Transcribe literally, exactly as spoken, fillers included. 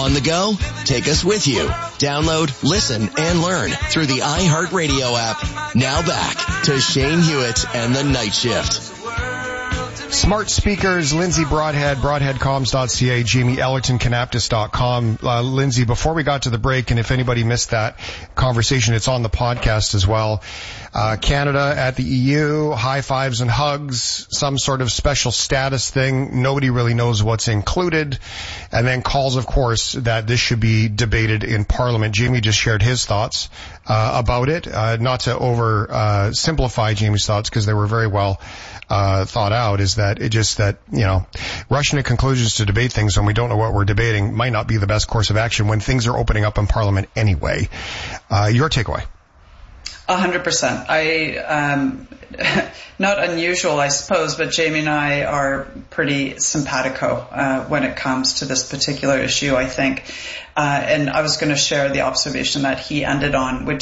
On the go? Take us with you. Download, listen, and learn through the iHeartRadio app. Now back to Shane Hewitt and the Night Shift. Smart speakers, Lindsay Broadhead, broadhead comms dot c a, Jamie Ellerton, canaptus dot com. Uh, Lindsay, before we got to the break, and if anybody missed that conversation, it's on the podcast as well. Uh, Canada at the E U, high fives and hugs, some sort of special status thing. Nobody really knows what's included. And then calls, of course, that this should be debated in Parliament. Jamie just shared his thoughts uh, about it. Uh, not to over uh, simplify Jamie's thoughts, because they were very well uh thought out, is that it just that, you know, rushing to conclusions to debate things when we don't know what we're debating might not be the best course of action when things are opening up in Parliament anyway. Uh, your takeaway? A hundred percent. I, um, not unusual, I suppose, but Jamie and I are pretty simpatico, uh, when it comes to this particular issue, I think. Uh, and I was going to share the observation that he ended on, which